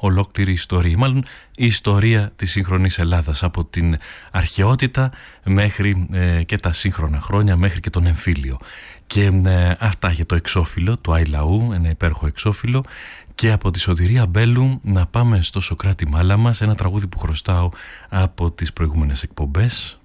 ολόκληρη ιστορία, μάλλον η ιστορία της σύγχρονης Ελλάδας, από την αρχαιότητα μέχρι και τα σύγχρονα χρόνια, μέχρι και τον εμφύλιο. Και αυτά για το εξώφυλλο του Αϊλαού, ένα υπέροχο εξώφυλλο. Και από τη Σωτηρία Μπέλου να πάμε στο Σωκράτη Μάλαμα, ένα τραγούδι που χρωστάω από τις προηγούμενες εκπομπές.